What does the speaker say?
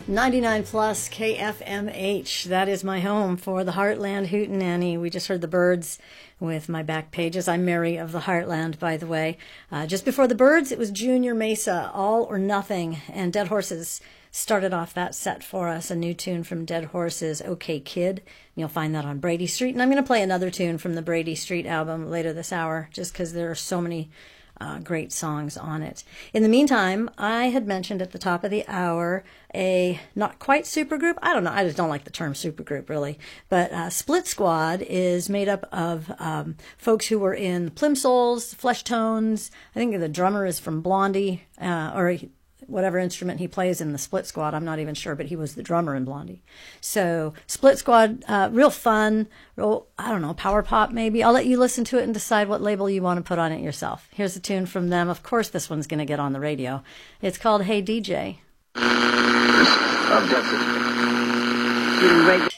99 plus KFMH. That is my home for the Heartland Hootenanny. We just heard the Byrds with My Back Pages. I'm Mary of the Heartland, by the way. Just before the Byrds, it was Junior Mesa, All or Nothing, and Dead Horses started off that set for us, a new tune from Dead Horses, OK Kid. You'll find that on Brady Street. And I'm going to play another tune from the Brady Street album later this hour, just because there are so many great songs on it. In the meantime, I had mentioned at the top of the hour a not quite supergroup. I don't know. I just don't like the term supergroup, really. But Split Squad is made up of folks who were in Plimsolls, Fleshtones. I think the drummer is from Blondie, or whatever instrument he plays in the Split Squad. I'm not even sure, but he was the drummer in Blondie. So Split Squad, real fun, real, I don't know, power pop maybe. I'll let you listen to it and decide what label you want to put on it yourself. Here's a tune from them. Of course this one's going to get on the radio. It's called Hey DJ. Abducted. Student raped